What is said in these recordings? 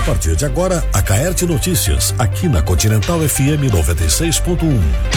partir de agora, a Caerte Notícias, aqui na Continental FM 96.1.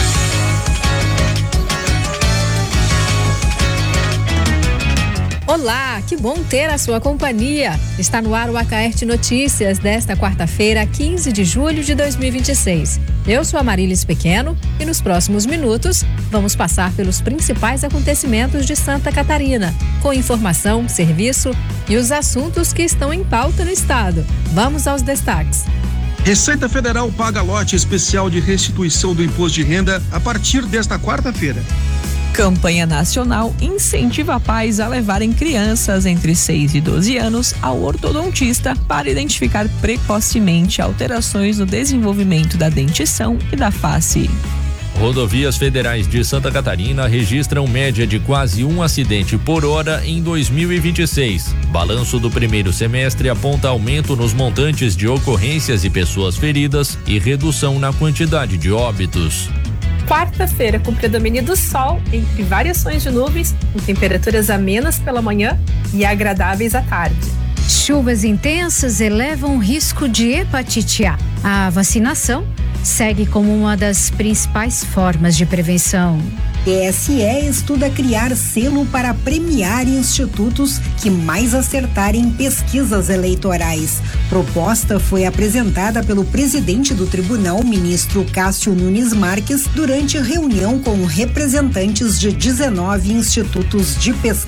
Olá, que bom ter a sua companhia. Está no ar o Acaerte Notícias desta quarta-feira, 15 de julho de 2026. Eu sou a Marílis Pequeno e nos próximos minutos vamos passar pelos principais acontecimentos de Santa Catarina, com informação, serviço e os assuntos que estão em pauta no estado. Vamos aos destaques. Receita Federal paga lote especial de restituição do imposto de renda a partir desta quarta-feira. Campanha nacional incentiva pais a levarem crianças entre 6 e 12 anos ao ortodontista para identificar precocemente alterações no desenvolvimento da dentição e da face. Rodovias federais de Santa Catarina registram média de quase um acidente por hora em 2026. Balanço do primeiro semestre aponta aumento nos montantes de ocorrências e pessoas feridas e redução na quantidade de óbitos. Quarta-feira com predomínio do sol entre variações de nuvens, com temperaturas amenas pela manhã e agradáveis à tarde. Chuvas intensas elevam o risco de hepatite A. A vacinação segue como uma das principais formas de prevenção. TSE estuda criar selo para premiar institutos que mais acertarem pesquisas eleitorais. Proposta foi apresentada pelo presidente do tribunal, ministro Cássio Nunes Marques, durante reunião com representantes de 19 institutos de pesquisa.